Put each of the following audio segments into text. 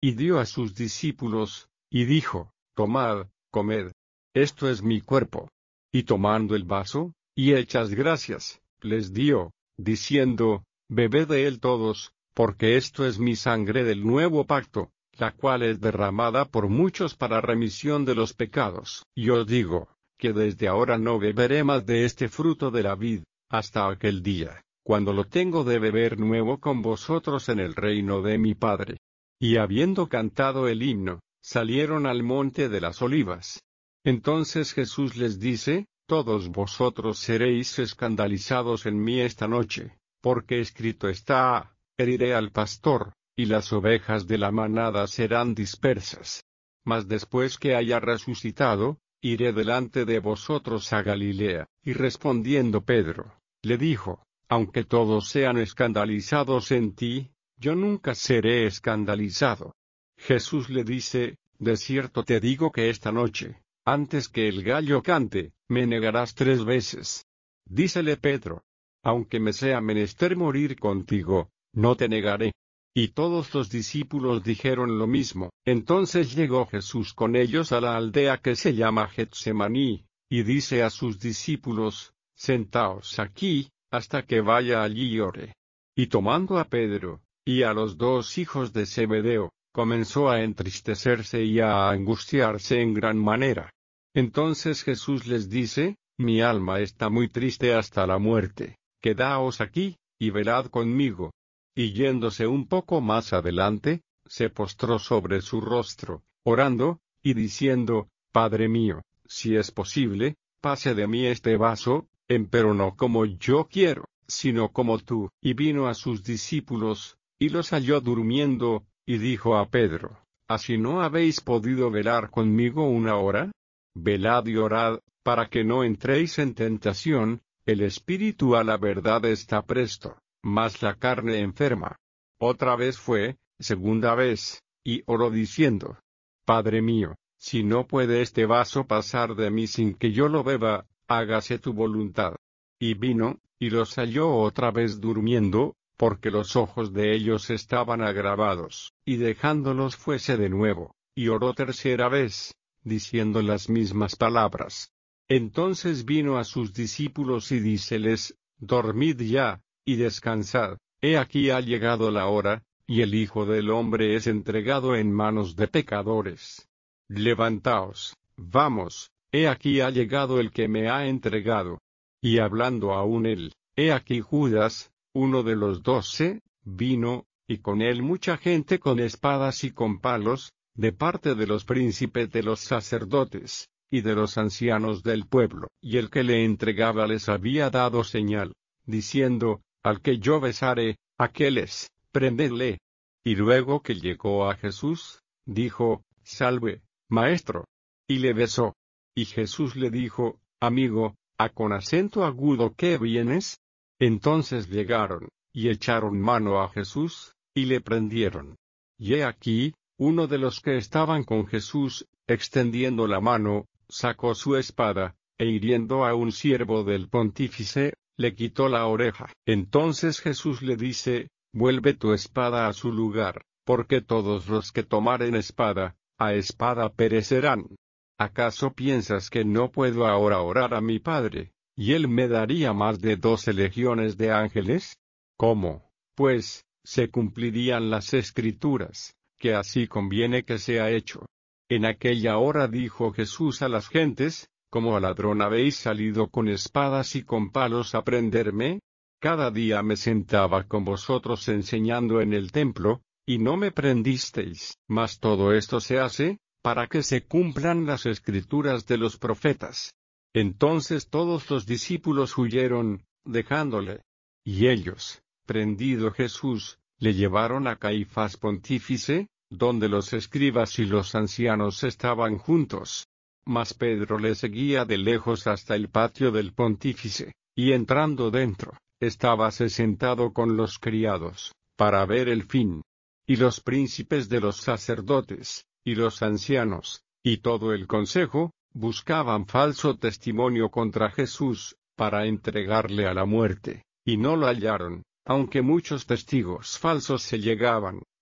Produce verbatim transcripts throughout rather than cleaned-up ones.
y dio a sus discípulos, y dijo, tomad, comed, esto es mi cuerpo. Y tomando el vaso, y hechas gracias, les dio, diciendo, bebed de él todos, porque esto es mi sangre del nuevo pacto, la cual es derramada por muchos para remisión de los pecados. Y os digo, que desde ahora no beberé más de este fruto de la vid, hasta aquel día, cuando lo tengo de beber nuevo con vosotros en el reino de mi Padre. Y habiendo cantado el himno, salieron al monte de las olivas. Entonces Jesús les dice, todos vosotros seréis escandalizados en mí esta noche, porque escrito está, heriré al pastor, y las ovejas de la manada serán dispersas. Mas después que haya resucitado, iré delante de vosotros a Galilea. Y respondiendo Pedro, le dijo, aunque todos sean escandalizados en ti, yo nunca seré escandalizado. Jesús le dice, de cierto te digo que esta noche, antes que el gallo cante, me negarás tres veces. Dícele Pedro, aunque me sea menester morir contigo, no te negaré. Y todos los discípulos dijeron lo mismo. Entonces llegó Jesús con ellos a la aldea que se llama Getsemaní, y dice a sus discípulos, sentaos aquí, hasta que vaya allí y ore. Y tomando a Pedro, y a los dos hijos de Zebedeo, comenzó a entristecerse y a angustiarse en gran manera. Entonces Jesús les dice, mi alma está muy triste hasta la muerte, quedaos aquí, y velad conmigo. Y yéndose un poco más adelante, se postró sobre su rostro, orando, y diciendo, Padre mío, si es posible, pase de mí este vaso, empero no como yo quiero, sino como tú. Y vino a sus discípulos, y los halló durmiendo, y dijo a Pedro, ¿así no habéis podido velar conmigo una hora? Velad y orad, para que no entréis en tentación, el espíritu a la verdad está presto, mas la carne enferma. Otra vez fue, segunda vez, y oró diciendo, Padre mío, si no puede este vaso pasar de mí sin que yo lo beba, hágase tu voluntad. Y vino, y los halló otra vez durmiendo, porque los ojos de ellos estaban agravados, y dejándolos fuese de nuevo, y oró tercera vez, diciendo las mismas palabras. Entonces vino a sus discípulos y díceles, dormid ya, y descansad, he aquí ha llegado la hora, y el Hijo del Hombre es entregado en manos de pecadores. Levantaos, vamos, he aquí ha llegado el que me ha entregado. Y hablando aún él, he aquí Judas, uno de los doce, vino, y con él mucha gente con espadas y con palos, de parte de los príncipes de los sacerdotes, y de los ancianos del pueblo. Y el que le entregaba les había dado señal, diciendo, al que yo besare, aquel es, prendedle. Y luego que llegó a Jesús, dijo, salve, maestro. Y le besó. Y Jesús le dijo, amigo, ¿a con acento agudo qué vienes? Entonces llegaron, y echaron mano a Jesús, y le prendieron. Y he aquí, uno de los que estaban con Jesús, extendiendo la mano, sacó su espada, e hiriendo a un siervo del pontífice, le quitó la oreja. Entonces Jesús le dice, vuelve tu espada a su lugar, porque todos los que tomaren espada, a espada perecerán. ¿Acaso piensas que no puedo ahora orar a mi Padre, y él me daría más de doce legiones de ángeles? ¿Cómo, pues, se cumplirían las Escrituras, que así conviene que sea hecho? En aquella hora dijo Jesús a las gentes, ¿como ladrón habéis salido con espadas y con palos a prenderme? Cada día me sentaba con vosotros enseñando en el templo, y no me prendisteis. Mas todo esto se hace, para que se cumplan las Escrituras de los profetas. Entonces todos los discípulos huyeron, dejándole. Y ellos, prendido Jesús, le llevaron a Caifás pontífice, donde los escribas y los ancianos estaban juntos. Mas Pedro le seguía de lejos hasta el patio del pontífice, y entrando dentro, estábase sentado con los criados, para ver el fin. Y los príncipes de los sacerdotes, y los ancianos, y todo el consejo, buscaban falso testimonio contra Jesús, para entregarle a la muerte, y no lo hallaron, aunque muchos testigos falsos se llegaban.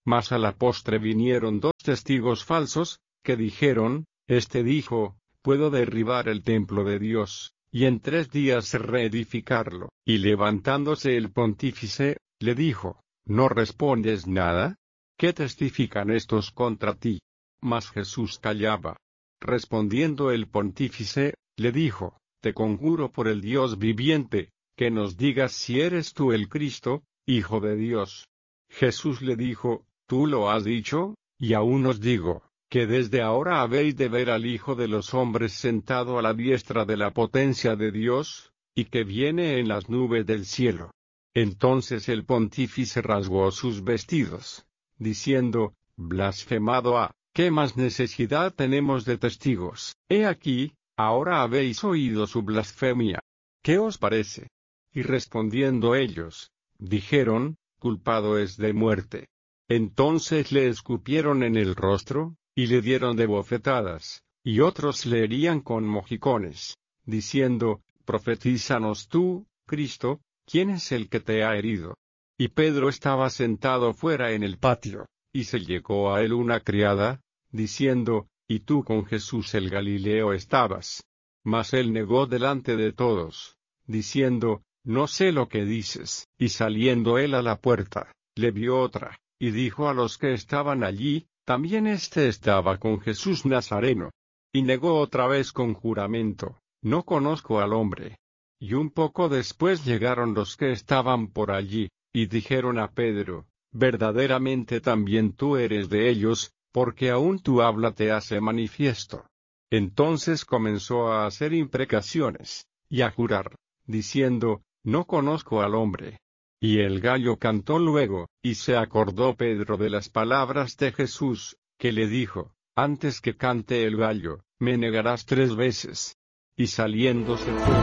Mas a la postre vinieron dos testigos falsos, que dijeron, este dijo, puedo derribar el templo de Dios, y en tres días reedificarlo. Y levantándose el pontífice, le dijo, ¿no respondes nada? ¿Qué testifican estos contra ti? Mas Jesús callaba. Respondiendo el pontífice, le dijo, te conjuro por el Dios viviente, que nos digas si eres tú el Cristo, Hijo de Dios. Jesús le dijo, tú lo has dicho, y aún os digo, que desde ahora habéis de ver al Hijo de los hombres sentado a la diestra de la potencia de Dios, y que viene en las nubes del cielo. Entonces el pontífice rasgó sus vestidos, diciendo, blasfemado ha, ¿qué más necesidad tenemos de testigos? He aquí, ahora habéis oído su blasfemia. ¿Qué os parece? Y respondiendo ellos, dijeron, culpado es de muerte. Entonces le escupieron en el rostro, y le dieron de bofetadas, y otros le herían con mojicones, diciendo, profetízanos tú, Cristo, ¿quién es el que te ha herido? Y Pedro estaba sentado fuera en el patio, y se llegó a él una criada, diciendo, y tú con Jesús el Galileo estabas. Mas él negó delante de todos, diciendo, no sé lo que dices. Y saliendo él a la puerta, le vio otra, y dijo a los que estaban allí, también éste estaba con Jesús Nazareno. Y negó otra vez con juramento, no conozco al hombre. Y un poco después llegaron los que estaban por allí, y dijeron a Pedro, verdaderamente también tú eres de ellos, porque aún tu habla te hace manifiesto. Entonces comenzó a hacer imprecaciones, y a jurar, diciendo, no conozco al hombre. Y el gallo cantó luego, y se acordó Pedro de las palabras de Jesús, que le dijo, antes que cante el gallo, me negarás tres veces. Y saliendo se fue.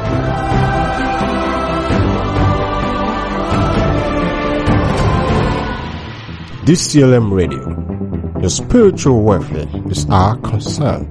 D C L M Radio. Your spiritual welfare is our concern.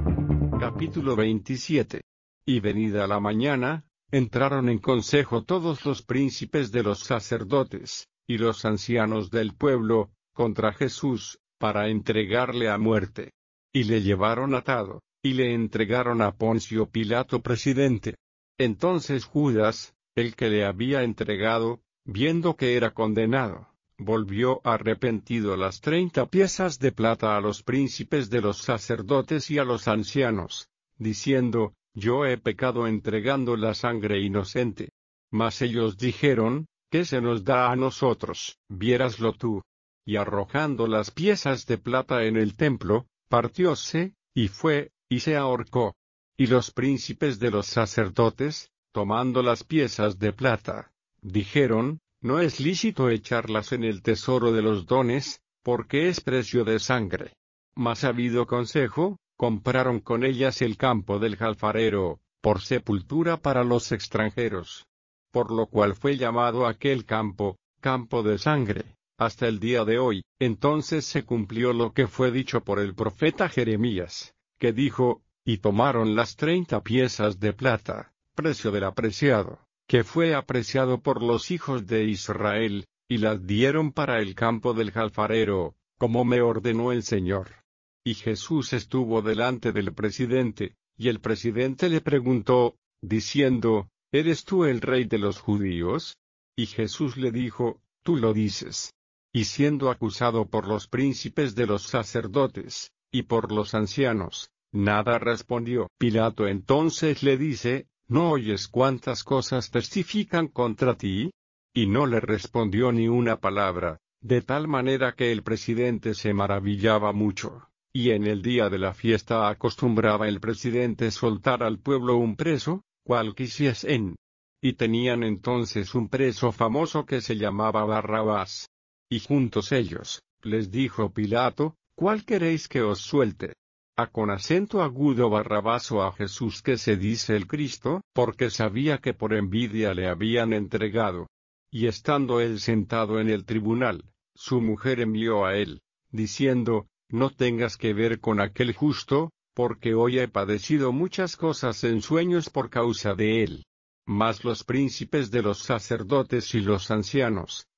Capítulo veintisiete. Y venida la mañana, entraron en consejo todos los príncipes de los sacerdotes, y los ancianos del pueblo, contra Jesús, para entregarle a muerte. Y le llevaron atado, y le entregaron a Poncio Pilato presidente. Entonces Judas, el que le había entregado, viendo que era condenado, volvió arrepentido las treinta piezas de plata a los príncipes de los sacerdotes y a los ancianos, diciendo, yo he pecado entregando la sangre inocente. Mas ellos dijeron, ¿qué se nos da a nosotros? Viéraslo tú. Y arrojando las piezas de plata en el templo, partióse, y fue, y se ahorcó. Y los príncipes de los sacerdotes, tomando las piezas de plata, dijeron, no es lícito echarlas en el tesoro de los dones, porque es precio de sangre. Mas habido consejo, compraron con ellas el campo del alfarero, por sepultura para los extranjeros. Por lo cual fue llamado aquel campo, campo de sangre, hasta el día de hoy. Entonces se cumplió lo que fue dicho por el profeta Jeremías, que dijo, y tomaron las treinta piezas de plata, precio del apreciado, que fue apreciado por los hijos de Israel, y las dieron para el campo del alfarero, como me ordenó el Señor. Y Jesús estuvo delante del presidente, y el presidente le preguntó, diciendo, ¿eres tú el rey de los judíos? Y Jesús le dijo, tú lo dices. Y siendo acusado por los príncipes de los sacerdotes, y por los ancianos, nada respondió. Pilato entonces le dice, ¿no oyes cuántas cosas testifican contra ti? Y no le respondió ni una palabra, de tal manera que el presidente se maravillaba mucho. Y en el día de la fiesta acostumbraba el presidente soltar al pueblo un preso, cual quisiesen. Y tenían entonces un preso famoso que se llamaba Barrabás. Y juntos ellos, les dijo Pilato, ¿cuál queréis que os suelte? ¿A con acento agudo Barrabás o a Jesús que se dice el Cristo? Porque sabía que por envidia le habían entregado. Y estando él sentado en el tribunal, su mujer envió a él, diciendo, no tengas que ver con aquel justo, porque hoy he padecido muchas cosas en sueños por causa de él. Mas los príncipes de los sacerdotes y los ancianos,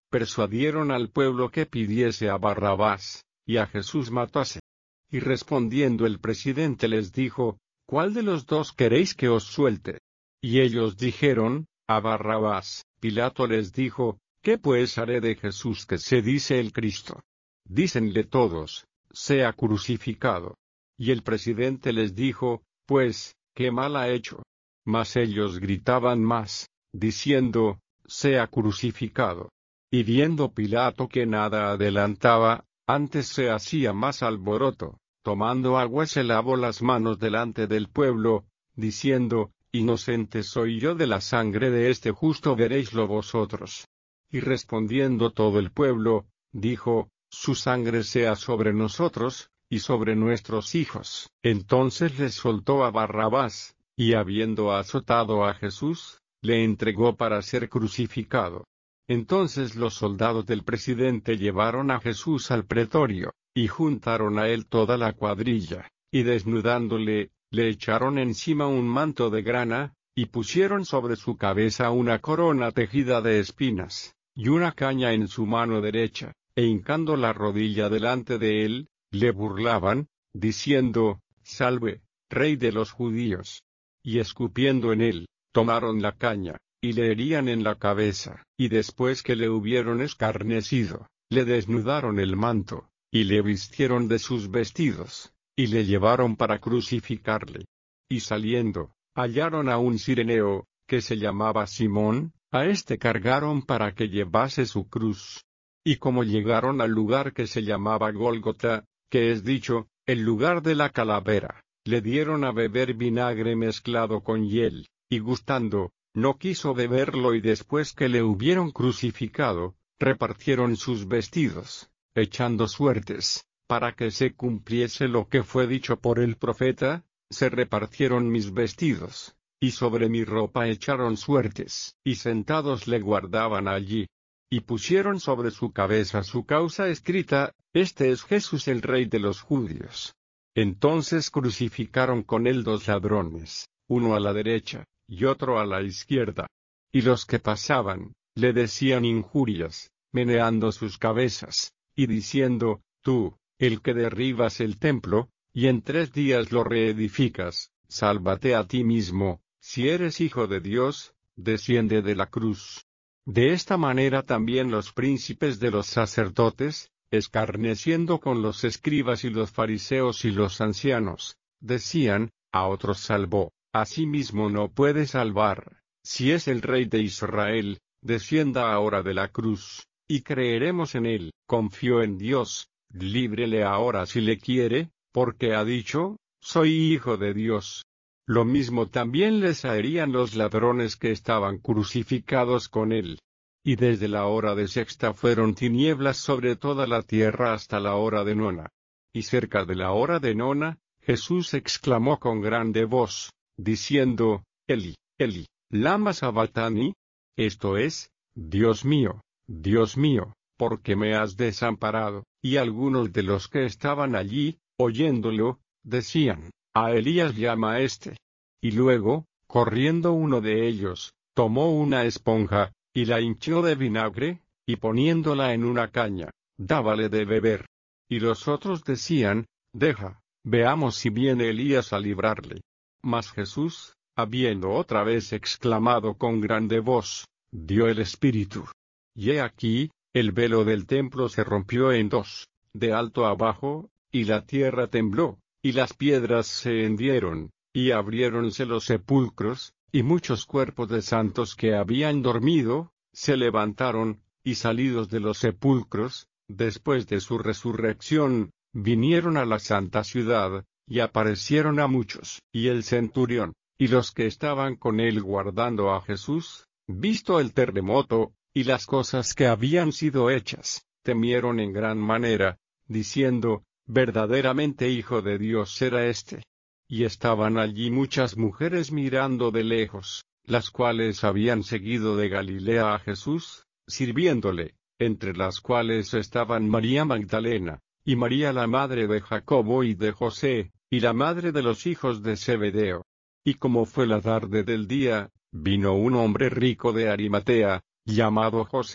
persuadieron al pueblo que pidiese a Barrabás, y a Jesús matase. Y respondiendo el presidente les dijo, ¿cuál de los dos queréis que os suelte? Y ellos dijeron, a Barrabás. Pilato les dijo, ¿qué pues haré de Jesús que se dice el Cristo? Dícenle todos, sea crucificado. Y el presidente les dijo, pues, ¿qué mal ha hecho? Mas ellos gritaban más, diciendo, sea crucificado. Y viendo Pilato que nada adelantaba, antes se hacía más alboroto, tomando agua se lavó las manos delante del pueblo, diciendo, inocente soy yo de la sangre de este justo, veréislo vosotros. Y respondiendo todo el pueblo, dijo, su sangre sea sobre nosotros, y sobre nuestros hijos. Entonces les soltó a Barrabás, y habiendo azotado a Jesús, le entregó para ser crucificado. Entonces los soldados del presidente llevaron a Jesús al pretorio, y juntaron a él toda la cuadrilla, y desnudándole, le echaron encima un manto de grana, y pusieron sobre su cabeza una corona tejida de espinas, y una caña en su mano derecha, e hincando la rodilla delante de él, le burlaban, diciendo, Salve, Rey de los judíos. Y escupiendo en él, tomaron la caña, y le herían en la cabeza, y después que le hubieron escarnecido, le desnudaron el manto, y le vistieron de sus vestidos, y le llevaron para crucificarle. Y saliendo, hallaron a un cireneo, que se llamaba Simón, a éste cargaron para que llevase su cruz. Y como llegaron al lugar que se llamaba Gólgota, que es dicho, el lugar de la calavera, le dieron a beber vinagre mezclado con hiel, y gustando, no quiso beberlo, y después que le hubieron crucificado, repartieron sus vestidos, echando suertes, para que se cumpliese lo que fue dicho por el profeta, se repartieron mis vestidos, y sobre mi ropa echaron suertes, y sentados le guardaban allí. Y pusieron sobre su cabeza su causa escrita, este es Jesús el Rey de los judíos. Entonces crucificaron con él dos ladrones, uno a la derecha, y otro a la izquierda. Y los que pasaban, le decían injurias, meneando sus cabezas, y diciendo, tú, el que derribas el templo, y en tres días lo reedificas, sálvate a ti mismo, si eres hijo de Dios, desciende de la cruz. De esta manera también los príncipes de los sacerdotes, escarneciendo con los escribas y los fariseos y los ancianos, decían, a otros salvó, a sí mismo no puede salvar, si es el Rey de Israel, descienda ahora de la cruz, y creeremos en él. Confió en Dios, líbrele ahora si le quiere, porque ha dicho, soy hijo de Dios. Lo mismo también les harían los ladrones que estaban crucificados con él. Y desde la hora de sexta fueron tinieblas sobre toda la tierra hasta la hora de nona. Y cerca de la hora de nona, Jesús exclamó con grande voz, diciendo, Eli, Eli, lama sabactani, esto es, Dios mío, Dios mío, ¿por qué me has desamparado? Y algunos de los que estaban allí, oyéndolo, decían, a Elías llama a éste. Y luego, corriendo uno de ellos, tomó una esponja, y la hinchió de vinagre, y poniéndola en una caña, dábale de beber. Y los otros decían, deja, veamos si viene Elías a librarle. Mas Jesús, habiendo otra vez exclamado con grande voz, dio el espíritu. Y he aquí, el velo del templo se rompió en dos, de alto abajo, y la tierra tembló, y las piedras se hendieron, y abriéronse los sepulcros, y muchos cuerpos de santos que habían dormido, se levantaron, y salidos de los sepulcros, después de su resurrección, vinieron a la santa ciudad, y aparecieron a muchos. Y el centurión, y los que estaban con él guardando a Jesús, visto el terremoto, y las cosas que habían sido hechas, temieron en gran manera, diciendo, verdaderamente Hijo de Dios era este. Y estaban allí muchas mujeres mirando de lejos, las cuales habían seguido de Galilea a Jesús, sirviéndole, entre las cuales estaban María Magdalena, y María la madre de Jacobo y de José, y la madre de los hijos de Zebedeo. Y como fue la tarde del día, vino un hombre rico de Arimatea, llamado José,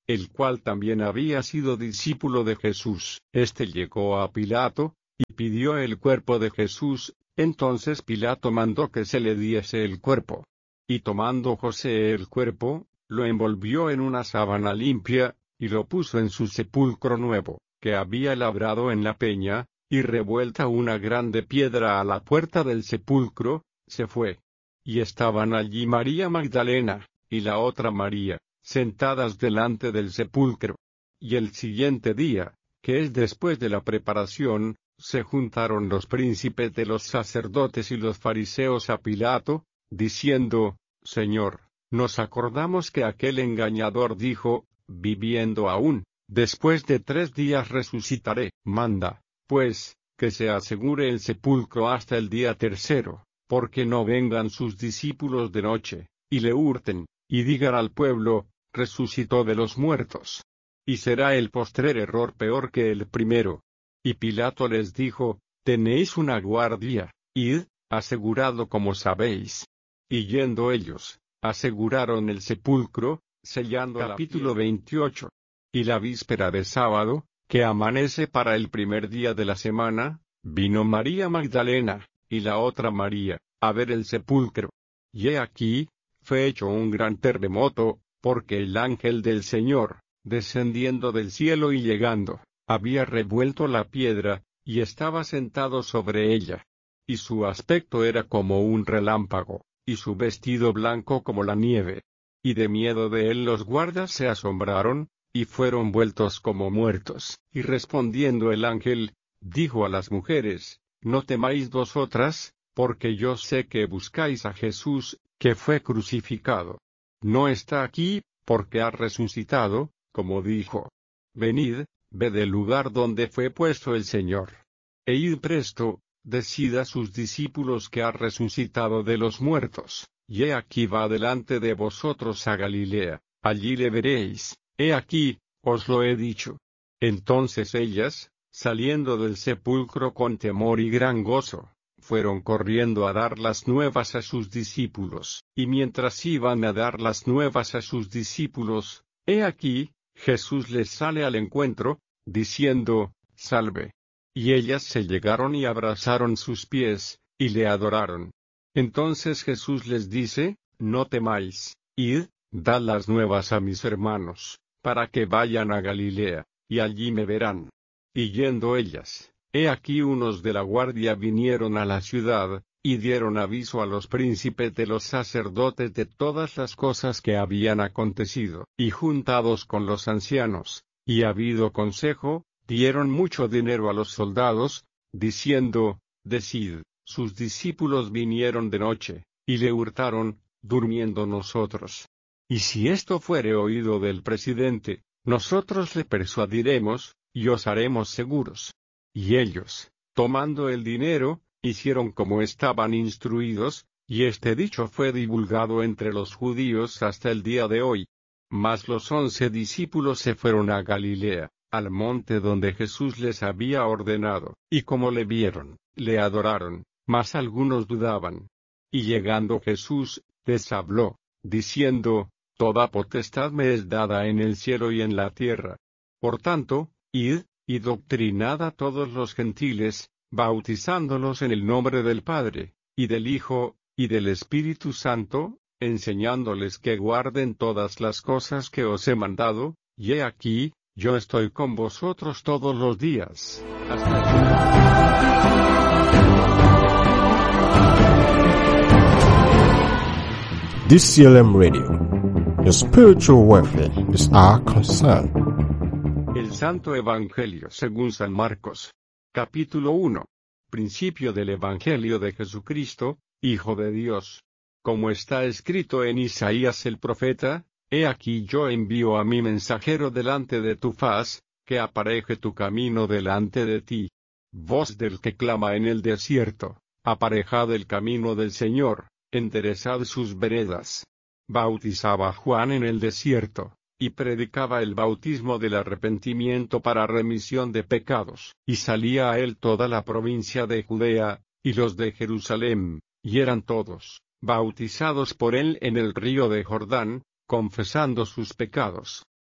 el cual también había sido discípulo de Jesús. Este llegó a Pilato, y pidió el cuerpo de Jesús. Entonces Pilato mandó que se le diese el cuerpo. Y tomando José el cuerpo, lo envolvió en una sábana limpia, y lo puso en su sepulcro nuevo, que había labrado en la peña, y revuelta una grande piedra a la puerta del sepulcro, se fue. Y estaban allí María Magdalena, y la otra María, sentadas delante del sepulcro. Y el siguiente día, que es después de la preparación, se juntaron los príncipes de los sacerdotes y los fariseos a Pilato, diciendo: Señor, nos acordamos que aquel engañador dijo, viviendo aún, después de tres días resucitaré. Manda, pues, que se asegure el sepulcro hasta el día tercero, porque no vengan sus discípulos de noche, y le hurten, y digan al pueblo: resucitó de los muertos. Y será el postrer error peor que el primero. Y Pilato les dijo: tenéis una guardia, id, asegurado como sabéis. Y yendo ellos, aseguraron el sepulcro, sellando el capítulo veintiocho. Y la víspera de sábado, que amanece para el primer día de la semana, vino María Magdalena, y la otra María, a ver el sepulcro. Y he aquí, fue hecho un gran terremoto, porque el ángel del Señor, descendiendo del cielo y llegando, había revuelto la piedra, y estaba sentado sobre ella. Y su aspecto era como un relámpago, y su vestido blanco como la nieve. Y de miedo de él los guardas se asombraron, y fueron vueltos como muertos. Y respondiendo el ángel, dijo a las mujeres: no temáis vosotras, porque yo sé que buscáis a Jesús, que fue crucificado. No está aquí, porque ha resucitado, como dijo. Venid, ved el lugar donde fue puesto el Señor. E id presto, decid a sus discípulos que ha resucitado de los muertos, y he aquí va delante de vosotros a Galilea, allí le veréis. He aquí, os lo he dicho. Entonces ellas, saliendo del sepulcro con temor y gran gozo, fueron corriendo a dar las nuevas a sus discípulos. Y mientras iban a dar las nuevas a sus discípulos, he aquí, Jesús les sale al encuentro, diciendo: salve. Y ellas se llegaron y abrazaron sus pies, y le adoraron. Entonces Jesús les dice: no temáis, id, dad las nuevas a mis hermanos, para que vayan a Galilea, y allí me verán. Y yendo ellas, he aquí unos de la guardia vinieron a la ciudad, y dieron aviso a los príncipes de los sacerdotes de todas las cosas que habían acontecido. Y juntados con los ancianos, y habido consejo, dieron mucho dinero a los soldados, diciendo: decid, sus discípulos vinieron de noche, y le hurtaron, durmiendo nosotros. Y si esto fuere oído del presidente, nosotros le persuadiremos, y os haremos seguros. Y ellos, tomando el dinero, hicieron como estaban instruidos, y este dicho fue divulgado entre los judíos hasta el día de hoy. Mas los once discípulos se fueron a Galilea, al monte donde Jesús les había ordenado, y como le vieron, le adoraron, mas algunos dudaban. Y llegando Jesús, les habló, diciendo: toda potestad me es dada en el cielo y en la tierra. Por tanto, id, y doctrinad a todos los gentiles, bautizándolos en el nombre del Padre, y del Hijo, y del Espíritu Santo, enseñándoles que guarden todas las cosas que os he mandado, y he aquí, yo estoy con vosotros todos los días, hasta el D C L M Radio. Your spiritual welfare is our concern. El Santo Evangelio según San Marcos. Capítulo uno. Principio del Evangelio de Jesucristo, Hijo de Dios. Como está escrito en Isaías el profeta: he aquí yo envío a mi mensajero delante de tu faz, que apareje tu camino delante de ti. Voz del que clama en el desierto: aparejad el camino del Señor, enderezad sus veredas. Bautizaba Juan en el desierto, y predicaba el bautismo del arrepentimiento para remisión de pecados. Y salía a él toda la provincia de Judea, y los de Jerusalén, y eran todos bautizados por él en el río de Jordán, confesando sus pecados.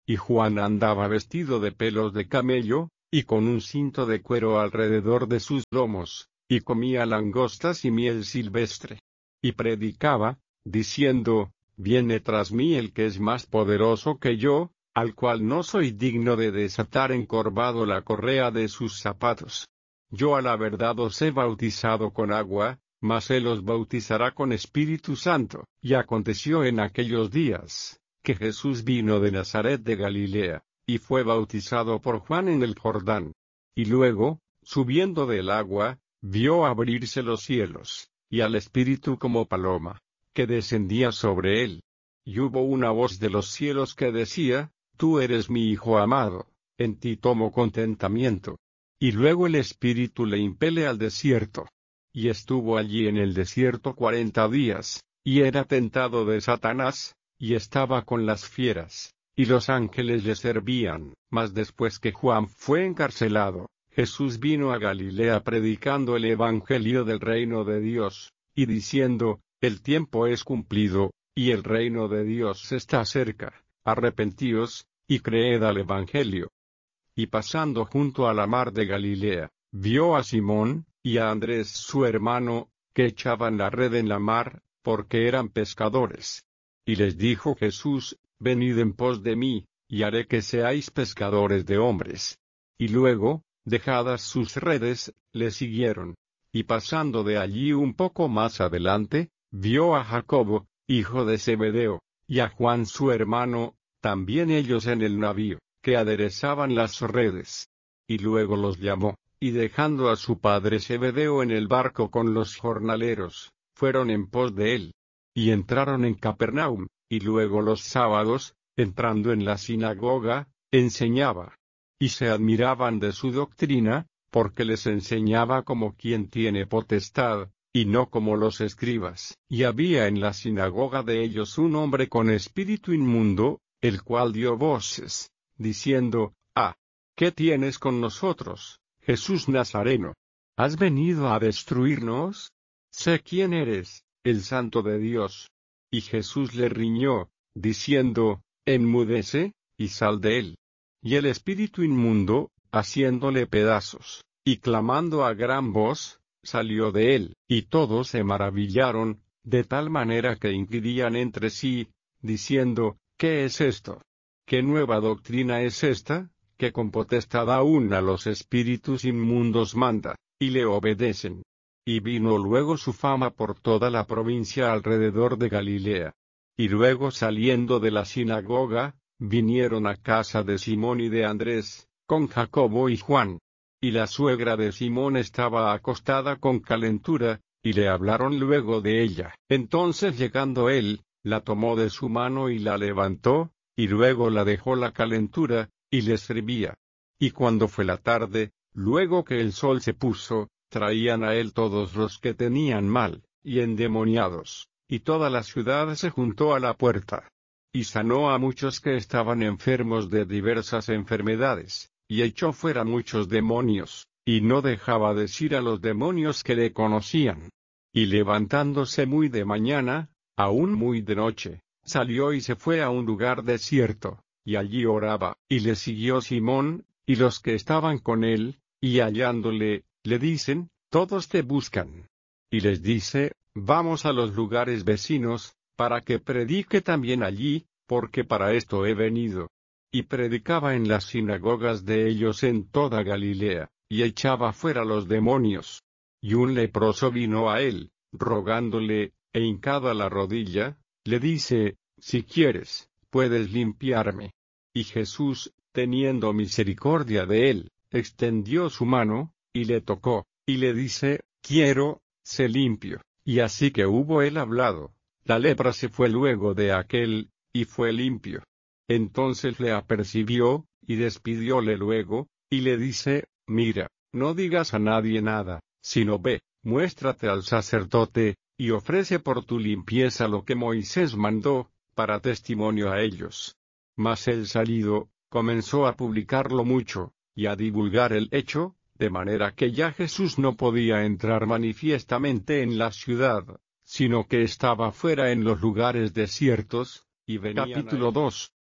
y Juan andaba vestido de pelos de camello, y con un cinto de cuero alrededor de sus lomos, y comía langostas y miel silvestre. Y predicaba, diciendo, viene tras mí el que es más poderoso que yo, al cual no soy digno de desatar encorvado la correa de sus zapatos. Yo a la verdad os he bautizado con agua, mas él os bautizará con Espíritu Santo. Y aconteció en aquellos días, que Jesús vino de Nazaret de Galilea, y fue bautizado por Juan en el Jordán. Y luego, subiendo del agua, vio abrirse los cielos, y al Espíritu como paloma, que descendía sobre él. Y hubo una voz de los cielos que decía, Tú eres mi Hijo amado, en ti tomo contentamiento. Y luego el Espíritu le impele al desierto. Y estuvo allí en el desierto cuarenta días, y era tentado de Satanás, y estaba con las fieras, y los ángeles le servían. Mas después que Juan fue encarcelado, Jesús vino a Galilea predicando el Evangelio del reino de Dios, y diciendo, el tiempo es cumplido, y el reino de Dios está cerca, arrepentíos, y creed al Evangelio. Y pasando junto a la mar de Galilea, vio a Simón, y a Andrés su hermano, que echaban la red en la mar, porque eran pescadores. Y les dijo Jesús, venid en pos de mí, y haré que seáis pescadores de hombres. Y luego, dejadas sus redes, le siguieron. Y pasando de allí un poco más adelante, vio a Jacobo, hijo de Zebedeo, y a Juan su hermano, también ellos en el navío, que aderezaban las redes. Y luego los llamó, y dejando a su padre Zebedeo en el barco con los jornaleros, fueron en pos de él. Y entraron en Capernaum, y luego los sábados, entrando en la sinagoga, enseñaba. Y se admiraban de su doctrina, porque les enseñaba como quien tiene potestad, y no como los escribas. Y había en la sinagoga de ellos un hombre con espíritu inmundo, el cual dio voces, diciendo, Ah, ¿qué tienes con nosotros, Jesús Nazareno? ¿Has venido a destruirnos? Sé quién eres, el Santo de Dios. Y Jesús le riñó, diciendo, Enmudece, y sal de él. Y el espíritu inmundo, haciéndole pedazos, y clamando a gran voz, salió de él. Y todos se maravillaron, de tal manera que inquirían entre sí, diciendo, ¿qué es esto? ¿Qué nueva doctrina es esta, que con potestad aún a los espíritus inmundos manda, y le obedecen? Y vino luego su fama por toda la provincia alrededor de Galilea. Y luego saliendo de la sinagoga, vinieron a casa de Simón y de Andrés, con Jacobo y Juan. Y la suegra de Simón estaba acostada con calentura, y le hablaron luego de ella. Entonces llegando él, la tomó de su mano y la levantó, y luego la dejó la calentura, y le servía. Y cuando fue la tarde, luego que el sol se puso, traían a él todos los que tenían mal, y endemoniados, y toda la ciudad se juntó a la puerta. Y sanó a muchos que estaban enfermos de diversas enfermedades, y echó fuera muchos demonios, y no dejaba decir a los demonios que le conocían. Y levantándose muy de mañana, aún muy de noche, salió y se fue a un lugar desierto, y allí oraba. Y le siguió Simón, y los que estaban con él, y hallándole, le dicen, todos te buscan. Y les dice, vamos a los lugares vecinos, para que predique también allí, porque para esto he venido. Y predicaba en las sinagogas de ellos en toda Galilea, y echaba fuera los demonios. Y un leproso vino a él, rogándole, e hincada la rodilla, le dice, si quieres, puedes limpiarme. Y Jesús, teniendo misericordia de él, extendió su mano, y le tocó, y le dice, quiero, sé limpio. Y así que hubo él hablado, la lepra se fue luego de aquel, y fue limpio. Entonces le apercibió, y despidióle luego, y le dice, mira, no digas a nadie nada, sino ve, muéstrate al sacerdote, y ofrece por tu limpieza lo que Moisés mandó, para testimonio a ellos. Mas él salido, comenzó a publicarlo mucho, y a divulgar el hecho, de manera que ya Jesús no podía entrar manifiestamente en la ciudad, sino que estaba fuera en los lugares desiertos, y venían. Capítulo dos.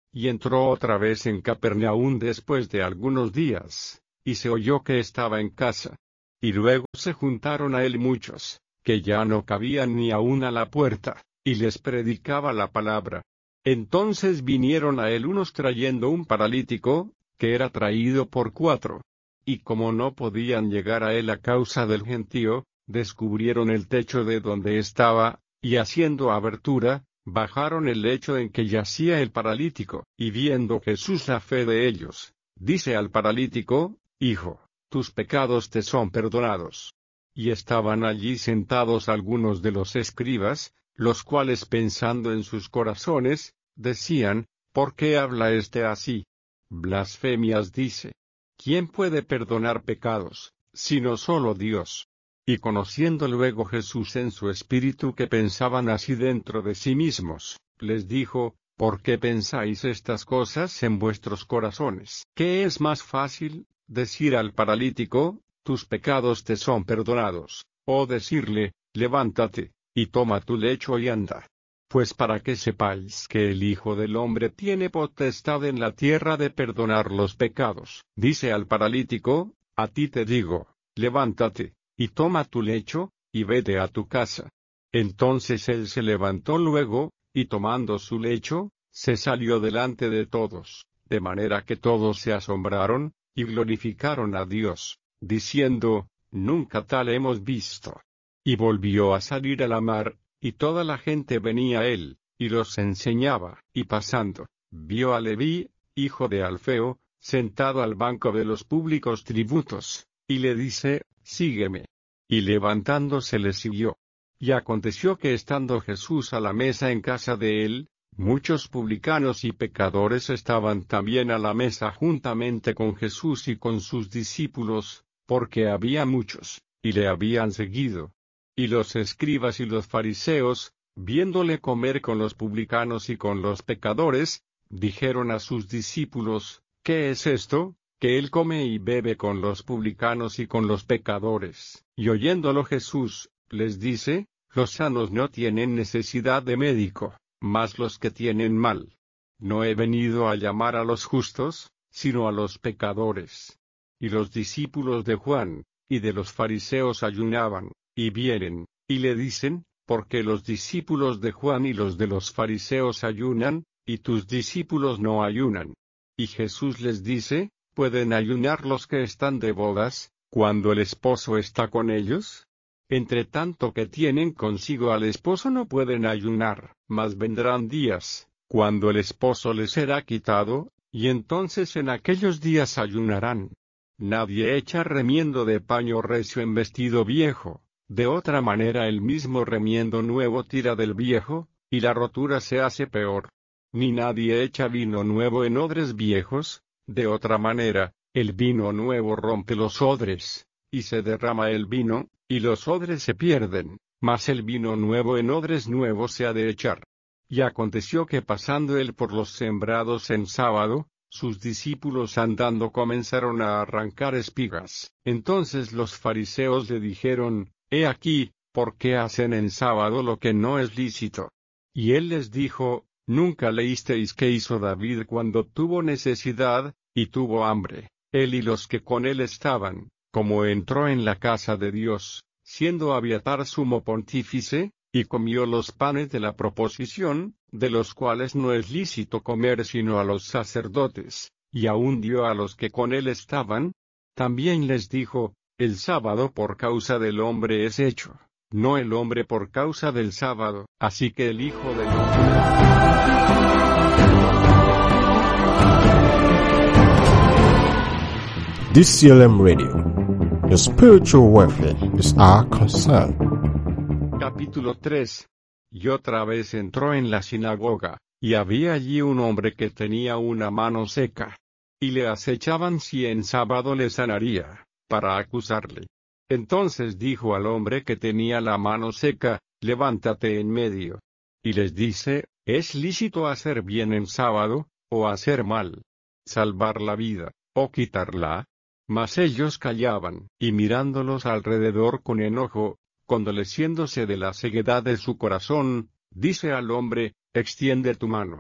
y entró otra vez en Capernaum después de algunos días, y se oyó que estaba en casa. Y luego se juntaron a él muchos, que ya no cabían ni aun a la puerta, y les predicaba la palabra. Entonces vinieron a él unos trayendo un paralítico, que era traído por cuatro. Y como no podían llegar a él a causa del gentío, descubrieron el techo de donde estaba, y haciendo abertura, bajaron el lecho en que yacía el paralítico, y viendo Jesús la fe de ellos, dice al paralítico: Hijo, tus pecados te son perdonados. Y estaban allí sentados algunos de los escribas, los cuales pensando en sus corazones, decían: ¿Por qué habla éste así? Blasfemias dice. ¿Quién puede perdonar pecados, sino solo Dios? Y conociendo luego Jesús en su espíritu que pensaban así dentro de sí mismos, les dijo: ¿Por qué pensáis estas cosas en vuestros corazones? ¿Qué es más fácil, decir al paralítico: tus pecados te son perdonados, o decirle: levántate, y toma tu lecho y anda? Pues para que sepáis que el Hijo del Hombre tiene potestad en la tierra de perdonar los pecados, dice al paralítico: a ti te digo, levántate, y toma tu lecho, y vete a tu casa. Entonces él se levantó luego, y tomando su lecho, se salió delante de todos, de manera que todos se asombraron, y glorificaron a Dios, diciendo: nunca tal hemos visto. Y volvió a salir a la mar, y toda la gente venía a él, y los enseñaba. Y pasando, vio a Leví, hijo de Alfeo, sentado al banco de los públicos tributos, y le dice: sígueme. Y levantándose le siguió. Y aconteció que estando Jesús a la mesa en casa de él, muchos publicanos y pecadores estaban también a la mesa juntamente con Jesús y con sus discípulos, porque había muchos, y le habían seguido. Y los escribas y los fariseos, viéndole comer con los publicanos y con los pecadores, dijeron a sus discípulos: ¿qué es esto, que él come y bebe con los publicanos y con los pecadores? Y oyéndolo Jesús, les dice: los sanos no tienen necesidad de médico, mas los que tienen mal. No he venido a llamar a los justos, sino a los pecadores. Y los discípulos de Juan, y de los fariseos ayunaban, y vienen, y le dicen: ¿por qué los discípulos de Juan y los de los fariseos ayunan, y tus discípulos no ayunan? Y Jesús les dice: ¿pueden ayunar los que están de bodas, cuando el esposo está con ellos? Entre tanto que tienen consigo al esposo no pueden ayunar, mas vendrán días, cuando el esposo les será quitado, y entonces en aquellos días ayunarán. Nadie echa remiendo de paño recio en vestido viejo, de otra manera el mismo remiendo nuevo tira del viejo, y la rotura se hace peor. Ni nadie echa vino nuevo en odres viejos, de otra manera, el vino nuevo rompe los odres, y se derrama el vino, y los odres se pierden, mas el vino nuevo en odres nuevos se ha de echar. Y aconteció que pasando él por los sembrados en sábado, sus discípulos andando comenzaron a arrancar espigas. Entonces los fariseos le dijeron: he aquí, ¿por qué hacen en sábado lo que no es lícito? Y él les dijo: ¿nunca leísteis qué hizo David cuando tuvo necesidad, y tuvo hambre, él y los que con él estaban, como entró en la casa de Dios, siendo Abiatar sumo pontífice, y comió los panes de la proposición, de los cuales no es lícito comer sino a los sacerdotes, y aun dio a los que con él estaban? También les dijo: el sábado por causa del hombre es hecho, no el hombre por causa del sábado. Así que el Hijo del Hombre... D C L M Radio. Your spiritual welfare is our concern. Capítulo tres. Y otra vez entró en la sinagoga, y había allí un hombre que tenía una mano seca. Y le acechaban si en sábado le sanaría, para acusarle. Entonces dijo al hombre que tenía la mano seca: levántate en medio. Y les dice: ¿es lícito hacer bien en sábado, o hacer mal? ¿Salvar la vida, o quitarla? Mas ellos callaban, y mirándolos alrededor con enojo, condoleciéndose de la ceguedad de su corazón, dice al hombre: extiende tu mano.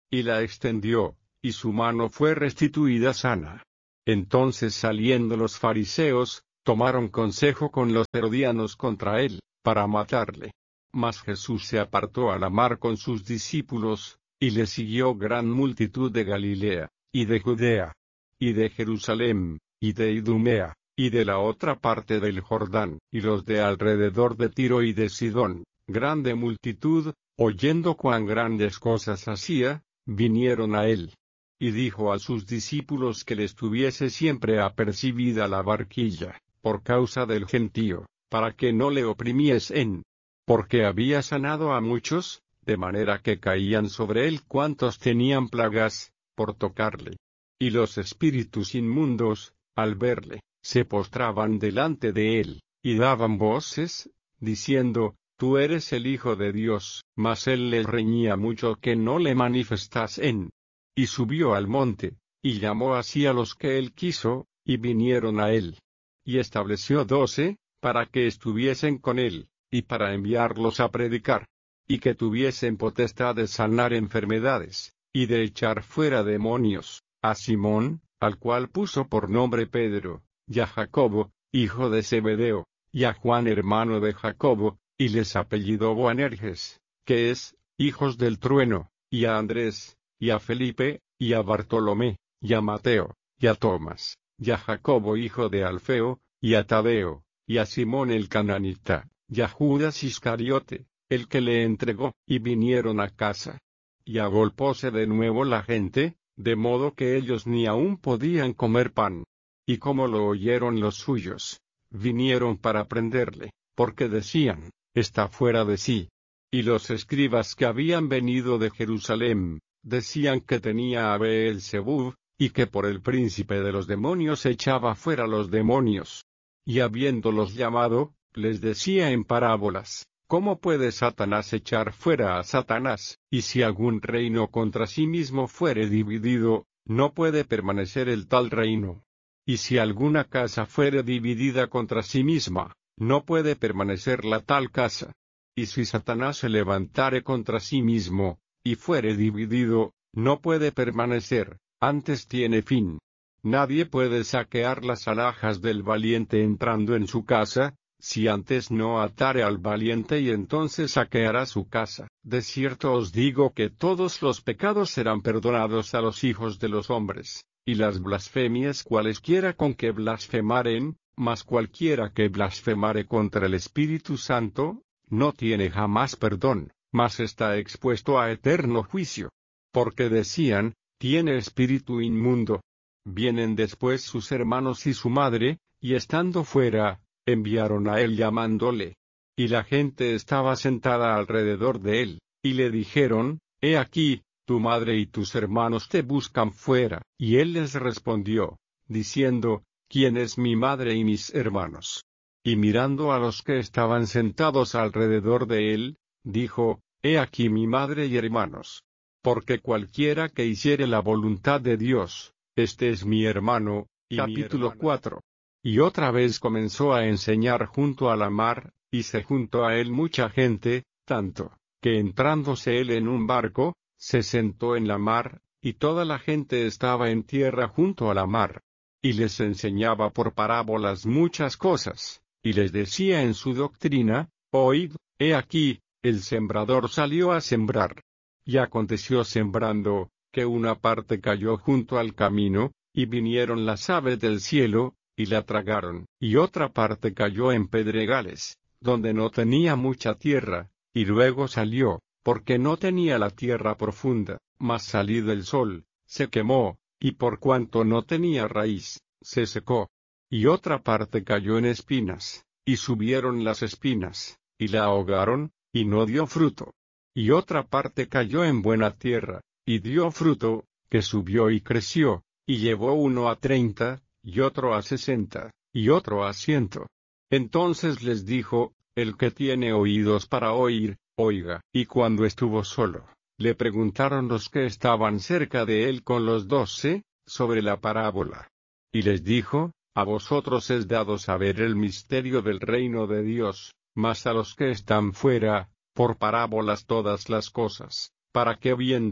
y la extendió, y su mano fue restituida sana. Entonces saliendo los fariseos, tomaron consejo con los herodianos contra él, para matarle. Mas Jesús se apartó a la mar con sus discípulos, y le siguió gran multitud de Galilea, y de Judea, y de Jerusalén, y de Idumea, y de la otra parte del Jordán, y los de alrededor de Tiro y de Sidón, grande multitud, oyendo cuán grandes cosas hacía, vinieron a él. Y dijo a sus discípulos que les tuviese siempre apercibida la barquilla, por causa del gentío, para que no le oprimiesen. Porque había sanado a muchos, de manera que caían sobre él cuantos tenían plagas, por tocarle. Y los espíritus inmundos, al verle, se postraban delante de él, y daban voces, diciendo, Tú eres el Hijo de Dios. Mas él les reñía mucho que no le manifestasen. Y subió al monte, y llamó así a los que él quiso, y vinieron a él. Y estableció doce, para que estuviesen con él, y para enviarlos a predicar. Y que tuviesen potestad de sanar enfermedades, y de echar fuera demonios, a Simón, al cual puso por nombre Pedro, y a Jacobo, hijo de Zebedeo, y a Juan hermano de Jacobo, y les apellidó Boanerges, que es, hijos del trueno, y a Andrés, y a Felipe, y a Bartolomé, y a Mateo, y a Tomás, y a Jacobo hijo de Alfeo, y a Tadeo, y a Simón el cananita, y a Judas Iscariote, el que le entregó, y vinieron a casa. Y agolpóse de nuevo la gente, de modo que ellos ni aún podían comer pan. Y como lo oyeron los suyos, vinieron para prenderle, porque decían, está fuera de sí. Y los escribas que habían venido de Jerusalén, decían que tenía a Beelzebub, y que por el príncipe de los demonios echaba fuera los demonios. Y habiéndolos llamado, les decía en parábolas, ¿cómo puede Satanás echar fuera a Satanás? Y si algún reino contra sí mismo fuere dividido, no puede permanecer el tal reino. Y si alguna casa fuere dividida contra sí misma, no puede permanecer la tal casa. Y si Satanás se levantare contra sí mismo, y fuere dividido, no puede permanecer, antes tiene fin. Nadie puede saquear las alhajas del valiente entrando en su casa, si antes no atare al valiente y entonces saqueará su casa. De cierto os digo que todos los pecados serán perdonados a los hijos de los hombres, y las blasfemias cualesquiera con que blasfemaren, mas cualquiera que blasfemare contra el Espíritu Santo, no tiene jamás perdón, mas está expuesto a eterno juicio. Porque decían, tiene espíritu inmundo. Vienen después sus hermanos y su madre, y estando fuera, enviaron a él llamándole. Y la gente estaba sentada alrededor de él, y le dijeron, he aquí, tu madre y tus hermanos te buscan fuera. Y él les respondió, diciendo, ¿quién es mi madre y mis hermanos? Y mirando a los que estaban sentados alrededor de él, dijo, he aquí mi madre y hermanos. Porque cualquiera que hiciere la voluntad de Dios, este es mi hermano. Y Capítulo cuatro. Y otra vez comenzó a enseñar junto a la mar, y se juntó a él mucha gente, tanto, que entrándose él en un barco, se sentó en la mar, y toda la gente estaba en tierra junto a la mar. Y les enseñaba por parábolas muchas cosas, y les decía en su doctrina, oíd, he aquí, el sembrador salió a sembrar. Y aconteció sembrando, que una parte cayó junto al camino, y vinieron las aves del cielo, y la tragaron. Y otra parte cayó en pedregales, donde no tenía mucha tierra, y luego salió, porque no tenía la tierra profunda, mas salido el sol, se quemó, y por cuanto no tenía raíz, se secó. Y otra parte cayó en espinas, y subieron las espinas, y la ahogaron, y no dio fruto. Y otra parte cayó en buena tierra, y dio fruto, que subió y creció, y llevó uno a treinta, y otro a sesenta, y otro a ciento. Entonces les dijo, el que tiene oídos para oír, oiga. Y cuando estuvo solo, le preguntaron los que estaban cerca de él con los doce, sobre la parábola. Y les dijo, a vosotros es dado saber el misterio del reino de Dios, mas a los que están fuera, por parábolas todas las cosas, para que viendo,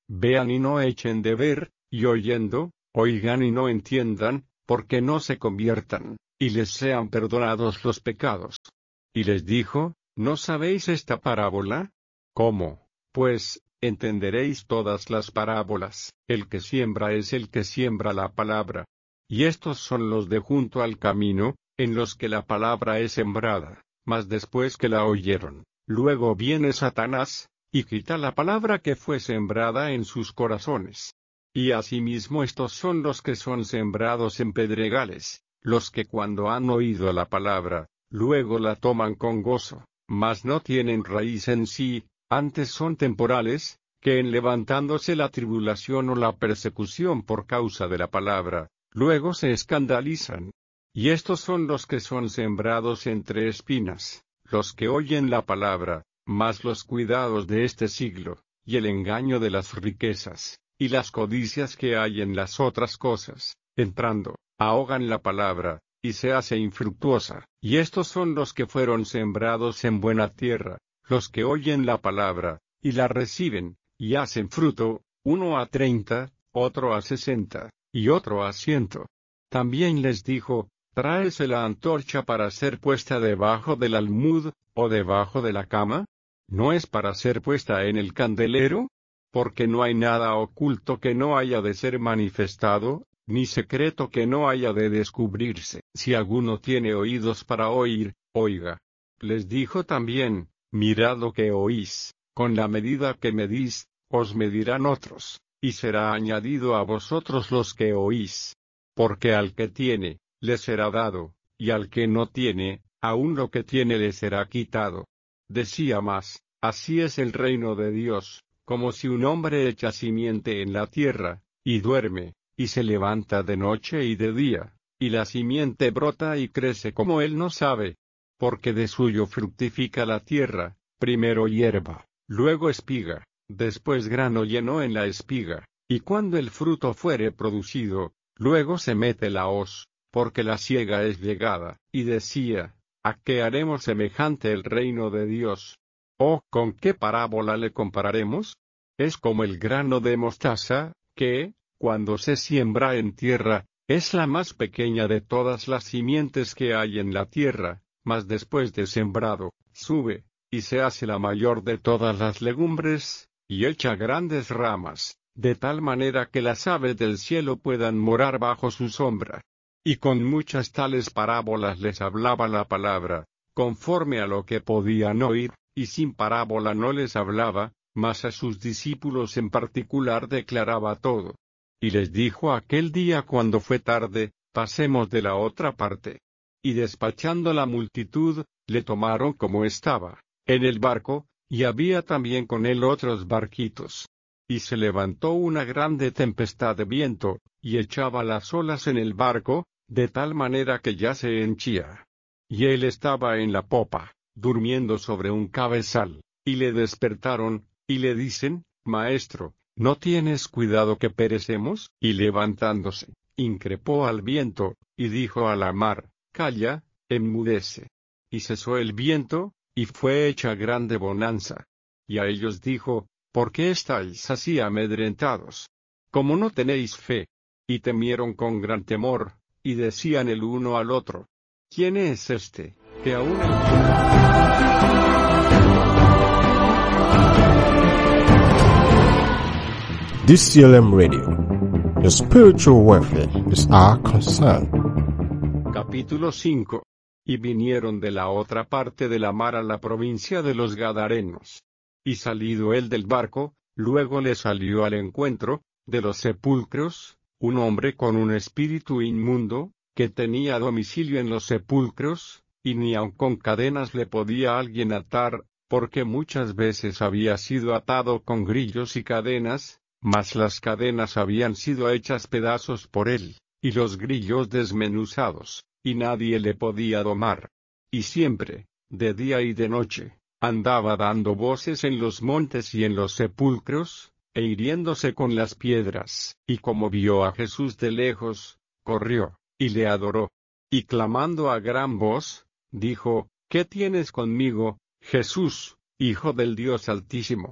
vean y no echen de ver, y oyendo, oigan y no entiendan, porque no se conviertan, y les sean perdonados los pecados. Y les dijo, ¿no sabéis esta parábola? ¿Cómo, pues, entenderéis todas las parábolas? El que siembra es el que siembra la palabra. Y estos son los de junto al camino, en los que la palabra es sembrada, mas después que la oyeron, luego viene Satanás, y quita la palabra que fue sembrada en sus corazones. Y asimismo estos son los que son sembrados en pedregales, los que cuando han oído la palabra, luego la toman con gozo, mas no tienen raíz en sí, antes son temporales, que en levantándose la tribulación o la persecución por causa de la palabra, luego se escandalizan. Y estos son los que son sembrados entre espinas, los que oyen la palabra, mas los cuidados de este siglo, y el engaño de las riquezas, y las codicias que hay en las otras cosas, entrando, ahogan la palabra, y se hace infructuosa. Y estos son los que fueron sembrados en buena tierra, los que oyen la palabra, y la reciben, y hacen fruto, uno a treinta, otro a sesenta, y otro a ciento. También les dijo, ¿traes la antorcha para ser puesta debajo del almud, o debajo de la cama? ¿No es para ser puesta en el candelero? Porque no hay nada oculto que no haya de ser manifestado, ni secreto que no haya de descubrirse. Si alguno tiene oídos para oír, oiga. Les dijo también, mirad lo que oís, con la medida que medís, os medirán otros, y será añadido a vosotros los que oís. Porque al que tiene, le será dado, y al que no tiene, aun lo que tiene le será quitado. Decía más, así es el reino de Dios, como si un hombre echa simiente en la tierra, y duerme, y se levanta de noche y de día, y la simiente brota y crece como él no sabe. Porque de suyo fructifica la tierra, primero hierba, luego espiga, después grano lleno en la espiga, y cuando el fruto fuere producido, luego se mete la hoz, porque la siega es llegada. Y decía, ¿a qué haremos semejante el reino de Dios? ¿O con qué parábola le compararemos? Es como el grano de mostaza, que, cuando se siembra en tierra, es la más pequeña de todas las simientes que hay en la tierra, mas después de sembrado, sube, y se hace la mayor de todas las legumbres, y echa grandes ramas, de tal manera que las aves del cielo puedan morar bajo su sombra. Y con muchas tales parábolas les hablaba la palabra, conforme a lo que podían oír, y sin parábola no les hablaba, mas a sus discípulos en particular declaraba todo. Y les dijo aquel día cuando fue tarde, pasemos de la otra parte. Y despachando la multitud, le tomaron como estaba, en el barco, y había también con él otros barquitos. Y se levantó una grande tempestad de viento, y echaba las olas en el barco, de tal manera que ya se henchía. Y él estaba en la popa, durmiendo sobre un cabezal, y le despertaron, y le dicen, Maestro, ¿no tienes cuidado que perecemos? Y levantándose, increpó al viento, y dijo a la mar, Calla, enmudece. Y cesó el viento, y fue hecha grande bonanza. Y a ellos dijo, ¿por qué estáis así amedrentados? Como no tenéis fe. Y temieron con gran temor, y decían el uno al otro, ¿quién es este, que aún D C L M Radio. Your spiritual welfare is our concern. Capítulo cinco. Y vinieron de la otra parte de la mar a la provincia de los Gadarenos. Y salido él del barco, luego le salió al encuentro, de los sepulcros, un hombre con un espíritu inmundo, que tenía domicilio en los sepulcros, y ni aun con cadenas le podía alguien atar, porque muchas veces había sido atado con grillos y cadenas, mas las cadenas habían sido hechas pedazos por él, y los grillos desmenuzados, y nadie le podía domar. Y siempre, de día y de noche, andaba dando voces en los montes y en los sepulcros, e hiriéndose con las piedras. Y como vio a Jesús de lejos, corrió, y le adoró. Y clamando a gran voz, dijo, ¿qué tienes conmigo, Jesús, Hijo del Dios Altísimo?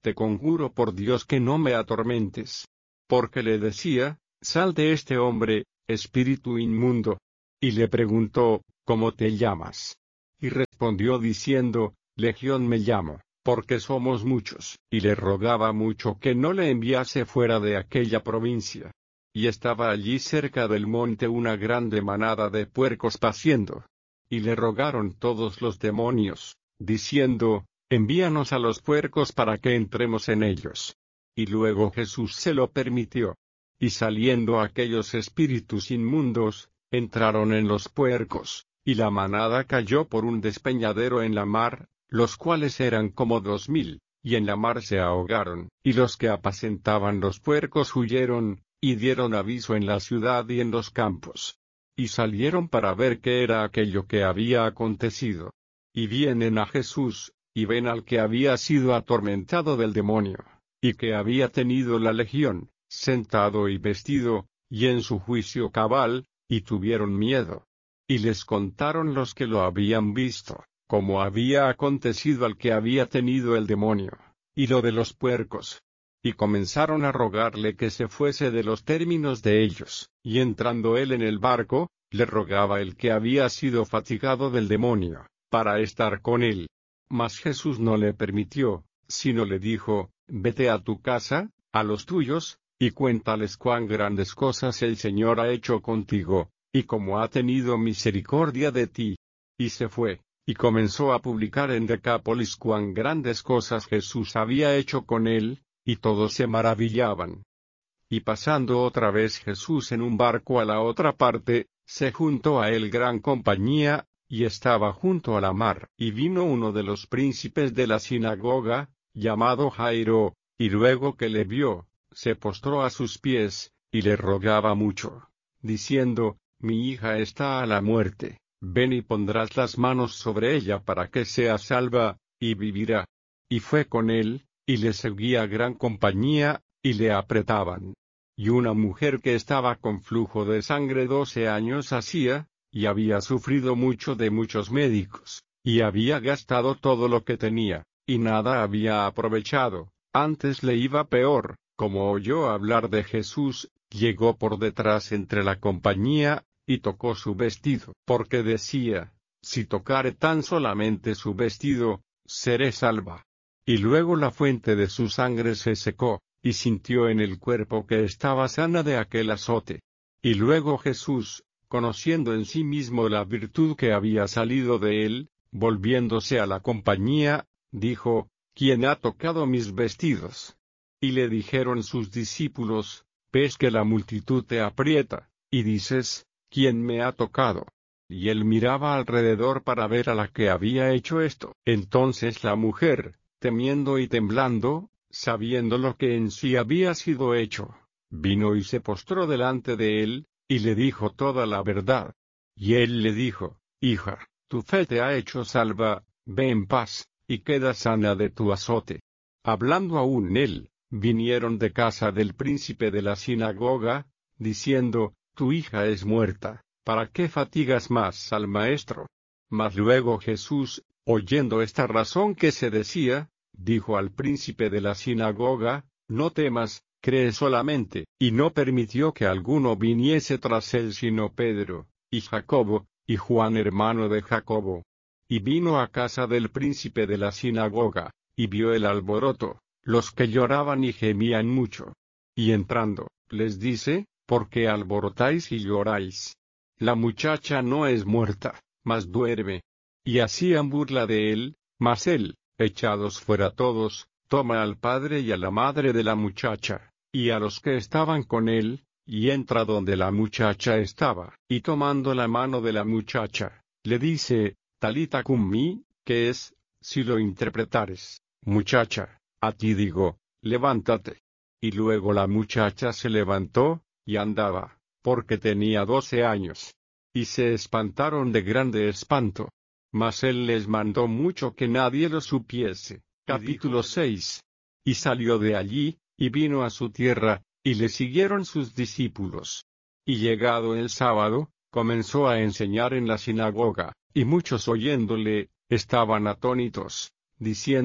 te conjuro por Dios que no me atormentes. Porque le decía, sal de este hombre, espíritu inmundo. Y le preguntó, ¿cómo te llamas? Y respondió diciendo, Legión me llamo, porque somos muchos. Y le rogaba mucho que no le enviase fuera de aquella provincia. Y estaba allí cerca del monte una grande manada de puercos paciendo. Y le rogaron todos los demonios, diciendo, envíanos a los puercos para que entremos en ellos. Y luego Jesús se lo permitió. Y saliendo aquellos espíritus inmundos, entraron en los puercos, y la manada cayó por un despeñadero en la mar, los cuales eran como dos mil, y en la mar se ahogaron, y los que apacentaban los puercos huyeron, y dieron aviso en la ciudad y en los campos. Y salieron para ver qué era aquello que había acontecido. Y vienen a Jesús, y ven al que había sido atormentado del demonio, y que había tenido la legión, sentado y vestido, y en su juicio cabal, y tuvieron miedo. Y les contaron los que lo habían visto, como había acontecido al que había tenido el demonio, y lo de los puercos. Y comenzaron a rogarle que se fuese de los términos de ellos, y entrando él en el barco, le rogaba el que había sido fatigado del demonio, para estar con él. Mas Jesús no le permitió, sino le dijo, vete a tu casa, a los tuyos, y cuéntales cuán grandes cosas el Señor ha hecho contigo, y cómo ha tenido misericordia de ti. Y se fue, y comenzó a publicar en Decápolis cuán grandes cosas Jesús había hecho con él, y todos se maravillaban. Y pasando otra vez Jesús en un barco a la otra parte, se juntó a él gran compañía, y estaba junto a la mar. Y vino uno de los príncipes de la sinagoga, llamado Jairo, y luego que le vio, se postró a sus pies, y le rogaba mucho, diciendo, mi hija está a la muerte, ven y pondrás las manos sobre ella para que sea salva, y vivirá. Y fue con él, y le seguía gran compañía, y le apretaban. Y una mujer que estaba con flujo de sangre doce años hacía, y había sufrido mucho de muchos médicos, y había gastado todo lo que tenía, y nada había aprovechado, antes le iba peor, como oyó hablar de Jesús, llegó por detrás entre la compañía, y tocó su vestido, porque decía, si tocare tan solamente su vestido, seré salva. Y luego la fuente de su sangre se secó, y sintió en el cuerpo que estaba sana de aquel azote. Y luego Jesús, conociendo en sí mismo la virtud que había salido de él, volviéndose a la compañía, dijo, ¿quién ha tocado mis vestidos? Y le dijeron sus discípulos, ves que la multitud te aprieta, y dices, ¿quién me ha tocado? Y él miraba alrededor para ver a la que había hecho esto. Entonces la mujer, temiendo y temblando, sabiendo lo que en sí había sido hecho, vino y se postró delante de él, y le dijo toda la verdad. Y él le dijo, hija, tu fe te ha hecho salva, ve en paz, y queda sana de tu azote. Hablando aún él, vinieron de casa del príncipe de la sinagoga, diciendo, tu hija es muerta, ¿para qué fatigas más al maestro? Mas luego Jesús, oyendo esta razón que se decía, dijo al príncipe de la sinagoga, no temas, cree solamente, y no permitió que alguno viniese tras él sino Pedro, y Jacobo, y Juan hermano de Jacobo. Y vino a casa del príncipe de la sinagoga, y vio el alboroto, los que lloraban y gemían mucho. Y entrando, les dice, ¿por qué alborotáis y lloráis? La muchacha no es muerta, mas duerme. Y hacían burla de él, mas él, echados fuera todos, toma al padre y a la madre de la muchacha, y a los que estaban con él, y entra donde la muchacha estaba, y tomando la mano de la muchacha, le dice, Talita cumi, que es, si lo interpretares, muchacha, a ti digo, levántate. Y luego la muchacha se levantó, y andaba, porque tenía doce años. Y se espantaron de grande espanto. Mas él les mandó mucho que nadie lo supiese. Capítulo seis. Y salió de allí, y vino a su tierra, y le siguieron sus discípulos. Y llegado el sábado, comenzó a enseñar en la sinagoga, y muchos oyéndole, estaban atónitos, diciendo,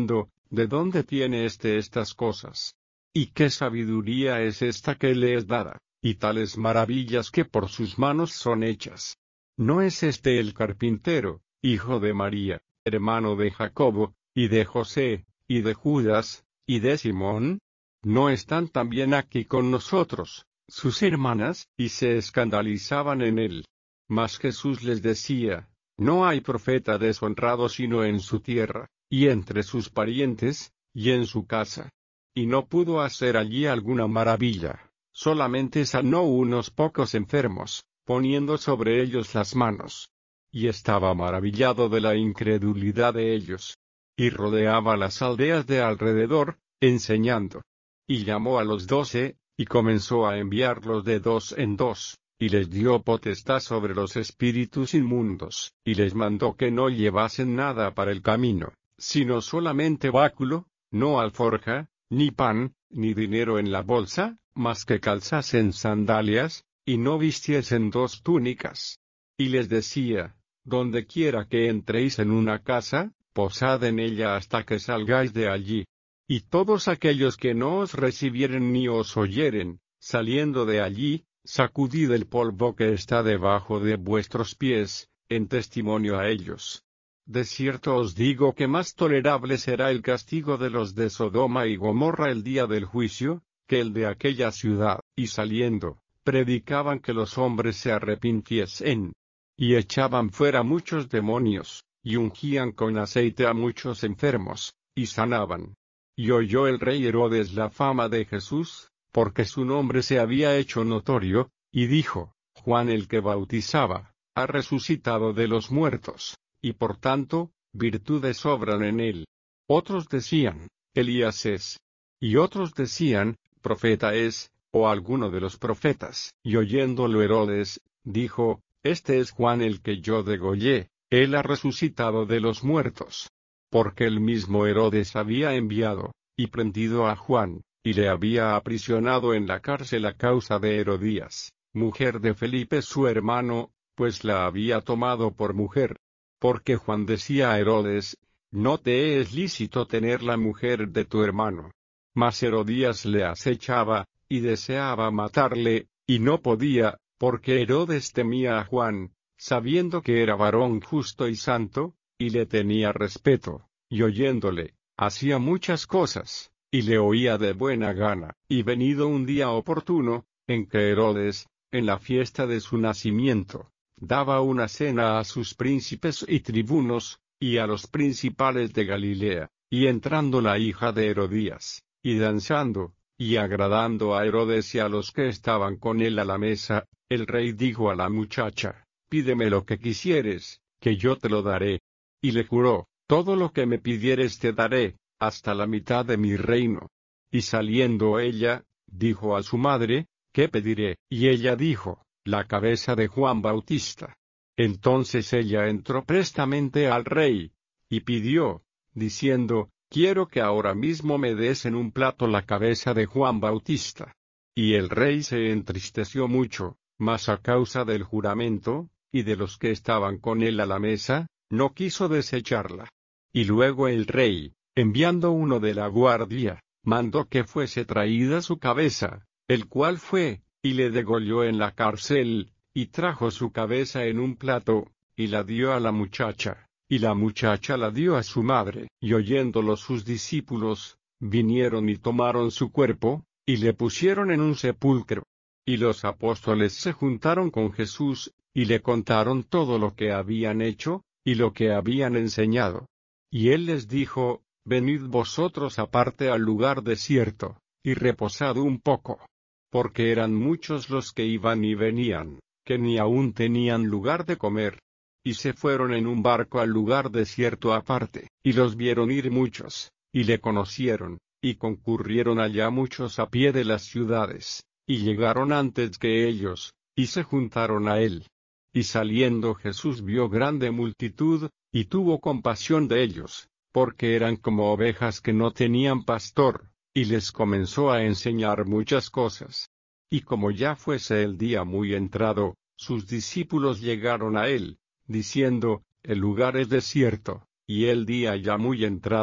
¿de dónde tiene éste estas cosas? ¿Y qué sabiduría es esta que le es dada, y tales maravillas que por sus manos son hechas? ¿No es este el carpintero, hijo de María, hermano de Jacobo, y de José, y de Judas, y de Simón? ¿No están también aquí con nosotros sus hermanas? Y se escandalizaban en él. Mas Jesús les decía: no hay profeta deshonrado sino en su tierra, y entre sus parientes, y en su casa. Y no pudo hacer allí alguna maravilla, solamente sanó unos pocos enfermos, poniendo sobre ellos las manos. Y estaba maravillado de la incredulidad de ellos. Y rodeaba las aldeas de alrededor, enseñando. Y llamó a los doce, y comenzó a enviarlos de dos en dos, y les dio potestad sobre los espíritus inmundos, y les mandó que no llevasen nada para el camino, sino solamente báculo, no alforja, ni pan, ni dinero en la bolsa, mas que calzasen sandalias, y no vistiesen dos túnicas. Y les decía: donde quiera que entréis en una casa, posad en ella hasta que salgáis de allí. Y todos aquellos que no os recibieren ni os oyeren, saliendo de allí, sacudid el polvo que está debajo de vuestros pies, en testimonio a ellos. De cierto os digo que más tolerable será el castigo de los de Sodoma y Gomorra el día del juicio, que el de aquella ciudad. Y saliendo, predicaban que los hombres se arrepintiesen. Y echaban fuera muchos demonios, y ungían con aceite a muchos enfermos, y sanaban. Y oyó el rey Herodes la fama de Jesús, porque su nombre se había hecho notorio, y dijo: Juan el que bautizaba, ha resucitado de los muertos, y por tanto, virtudes sobran en él. Otros decían: Elías es. Y otros decían: profeta es, o alguno de los profetas. Y oyéndolo Herodes, dijo: Este es Juan el que yo degollé, él ha resucitado de los muertos. Porque el mismo Herodes había enviado, y prendido a Juan, y le había aprisionado en la cárcel a causa de Herodías, mujer de Felipe su hermano, pues la había tomado por mujer. Porque Juan decía a Herodes: no te es lícito tener la mujer de tu hermano. Mas Herodías le acechaba, y deseaba matarle, y no podía, porque Herodes temía a Juan, sabiendo que era varón justo y santo, y le tenía respeto, y oyéndole, hacía muchas cosas, y le oía de buena gana. Y venido un día oportuno, en que Herodes, en la fiesta de su nacimiento, daba una cena a sus príncipes y tribunos, y a los principales de Galilea, y entrando la hija de Herodías, y danzando, y agradando a Herodes y a los que estaban con él a la mesa, el rey dijo a la muchacha: pídeme lo que quisieres, que yo te lo daré. Y le juró: todo lo que me pidieres te daré, hasta la mitad de mi reino. Y saliendo ella, dijo a su madre: ¿qué pediré? Y ella dijo: la cabeza de Juan Bautista. Entonces ella entró prestamente al rey, y pidió, diciendo: quiero que ahora mismo me des en un plato la cabeza de Juan Bautista. Y el rey se entristeció mucho, mas a causa del juramento, y de los que estaban con él a la mesa, no quiso desecharla. Y luego el rey, enviando uno de la guardia, mandó que fuese traída su cabeza, el cual fue, y le degolló en la cárcel, y trajo su cabeza en un plato, y la dio a la muchacha, y la muchacha la dio a su madre. Y oyéndolo sus discípulos, vinieron y tomaron su cuerpo, y le pusieron en un sepulcro. Y los apóstoles se juntaron con Jesús, y le contaron todo lo que habían hecho, y lo que habían enseñado. Y él les dijo: venid vosotros aparte al lugar desierto, y reposad un poco. Porque eran muchos los que iban y venían, que ni aún tenían lugar de comer. Y se fueron en un barco al lugar desierto aparte, y los vieron ir muchos, y le conocieron, y concurrieron allá muchos a pie de las ciudades, y llegaron antes que ellos, y se juntaron a él. Y saliendo Jesús vio grande multitud, y tuvo compasión de ellos, porque eran como ovejas que no tenían pastor, y les comenzó a enseñar muchas cosas. Y como ya fuese el día muy entrado, sus discípulos llegaron a él, diciendo: el lugar es desierto, y el día ya muy entrado,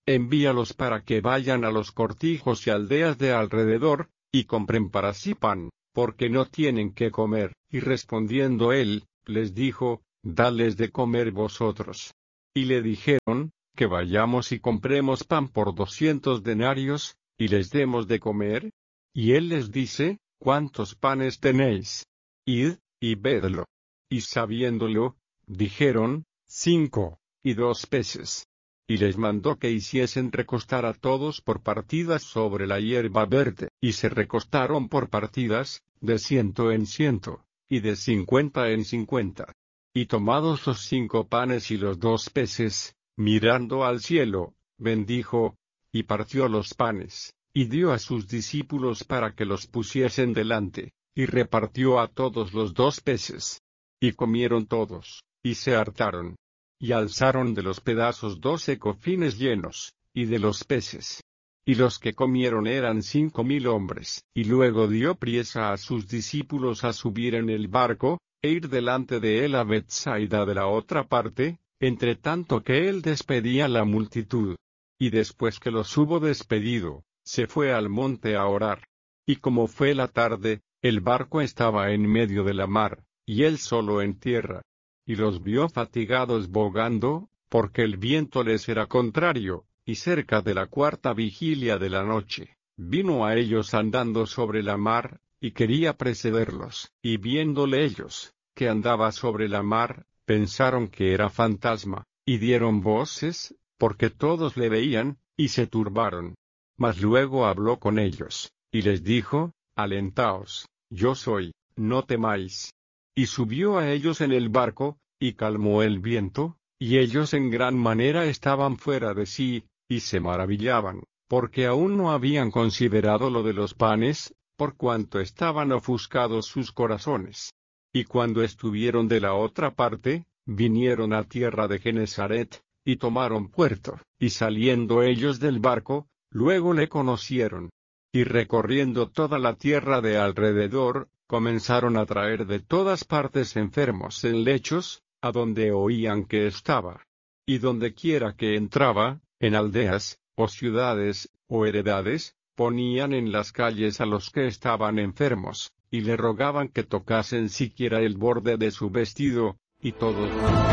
envíalos para que vayan a los cortijos y aldeas de alrededor, y compren para sí pan, porque no tienen qué comer. Y respondiendo él, les dijo, dadles de comer vosotros. Y le dijeron, que vayamos y compremos pan por doscientos denarios, y les demos de comer. Y él les dice, ¿cuántos panes tenéis? Id, y vedlo. Y sabiéndolo, dijeron, cinco, y dos peces. Y les mandó que hiciesen recostar a todos por partidas sobre la hierba verde, y se recostaron por partidas, de ciento en ciento, y de cincuenta en cincuenta. Y tomados los cinco panes y los dos peces, mirando al cielo, bendijo, y partió los panes, y dio a sus discípulos para que los pusiesen delante, y repartió a todos los dos peces. Y comieron todos, y se hartaron. Y alzaron de los pedazos doce cofines llenos, y de los peces. Y los que comieron eran cinco mil hombres. Y luego dio priesa a sus discípulos a subir en el barco, e ir delante de él a Betsaida de la otra parte, entre tanto que él despedía la multitud. Y después que los hubo despedido, se fue al monte a orar. Y como fue la tarde, el barco estaba en medio de la mar, y él solo en tierra. Y los vio fatigados bogando, porque el viento les era contrario, y cerca de la cuarta vigilia de la noche, vino a ellos andando sobre la mar, y quería precederlos. Y viéndole ellos, que andaba sobre la mar, pensaron que era fantasma, y dieron voces, porque todos le veían, y se turbaron. Mas luego habló con ellos, y les dijo, alentaos, yo soy, no temáis. Y subió a ellos en el barco, y calmó el viento, y ellos en gran manera estaban fuera de sí, y se maravillaban, porque aún no habían considerado lo de los panes, por cuanto estaban ofuscados sus corazones. Y cuando estuvieron de la otra parte, vinieron a tierra de Genesaret, y tomaron puerto, y saliendo ellos del barco, luego le conocieron. Y recorriendo toda la tierra de alrededor, comenzaron a traer de todas partes enfermos en lechos, a donde oían que estaba. Y donde quiera que entraba, en aldeas, o ciudades, o heredades, ponían en las calles a los que estaban enfermos, y le rogaban que tocasen siquiera el borde de su vestido, y todos.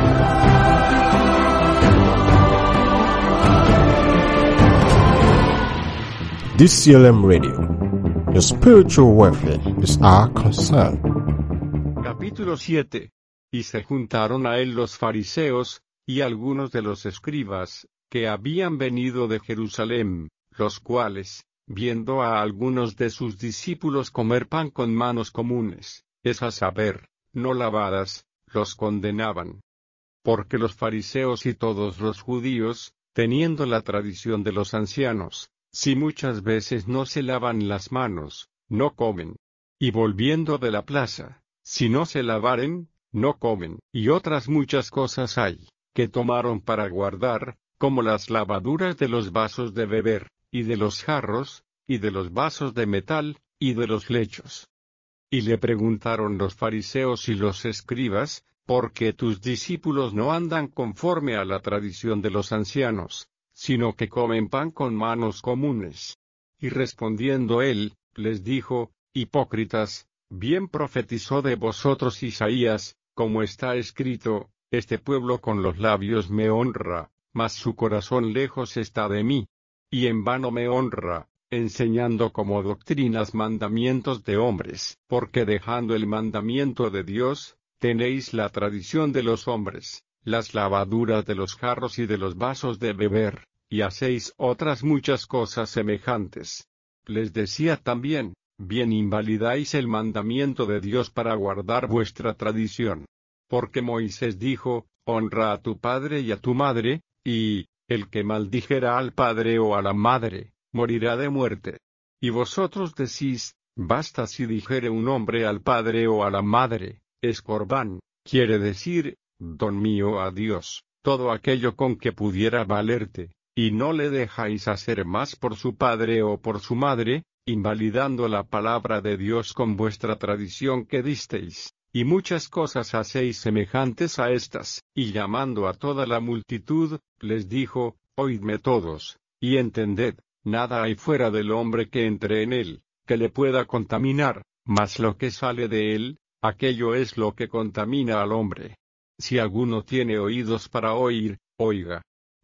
D C L M Radio. Your spiritual welfare is our concern. Capítulo siete. Y se juntaron a él los fariseos, y algunos de los escribas, que habían venido de Jerusalén, los cuales, viendo a algunos de sus discípulos comer pan con manos comunes, es a saber, no lavadas, los condenaban. Porque los fariseos y todos los judíos, teniendo la tradición de los ancianos, si muchas veces no se lavan las manos, no comen. Y volviendo de la plaza, si no se lavaren, no comen. Y otras muchas cosas hay, que tomaron para guardar, como las lavaduras de los vasos de beber, y de los jarros, y de los vasos de metal, y de los lechos. Y le preguntaron los fariseos y los escribas, ¿por qué tus discípulos no andan conforme a la tradición de los ancianos, sino que comen pan con manos comunes? Y respondiendo él, les dijo, hipócritas, bien profetizó de vosotros Isaías, como está escrito, este pueblo con los labios me honra, mas su corazón lejos está de mí. Y en vano me honra, enseñando como doctrinas mandamientos de hombres, porque dejando el mandamiento de Dios, tenéis la tradición de los hombres, las lavaduras de los jarros y de los vasos de beber, y hacéis otras muchas cosas semejantes. Les decía también, bien invalidáis el mandamiento de Dios para guardar vuestra tradición. Porque Moisés dijo, honra a tu padre y a tu madre, y, el que maldijera al padre o a la madre, morirá de muerte. Y vosotros decís, basta si dijere un hombre al padre o a la madre, es corbán, quiere decir, don mío a Dios, todo aquello con que pudiera valerte, y no le dejáis hacer más por su padre o por su madre, invalidando la palabra de Dios con vuestra tradición que disteis, y muchas cosas hacéis semejantes a estas. Y llamando a toda la multitud, les dijo, oídme todos, y entended, nada hay fuera del hombre que entre en él, que le pueda contaminar, mas lo que sale de él, aquello es lo que contamina al hombre. Si alguno tiene oídos para oír, oiga.